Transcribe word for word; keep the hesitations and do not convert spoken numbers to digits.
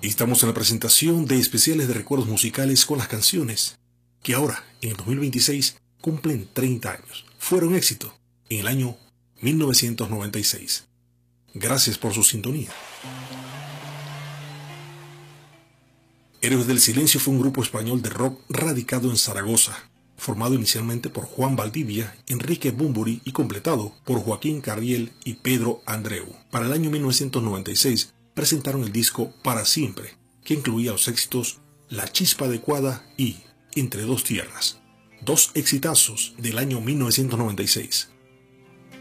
Estamos en la presentación de especiales de recuerdos musicales con las canciones que ahora, en el dos mil veintiséis, cumplen treinta años. Fueron éxito en el año mil novecientos noventa y seis. Gracias por su sintonía. Héroes del Silencio fue un grupo español de rock radicado en Zaragoza, formado inicialmente por Juan Valdivia, Enrique Bunbury y completado por Joaquín Carriel y Pedro Andreu. Para el año mil novecientos noventa y seis presentaron el disco Para Siempre, que incluía los éxitos La Chispa Adecuada y Entre Dos Tierras, dos exitazos del año mil novecientos noventa y seis.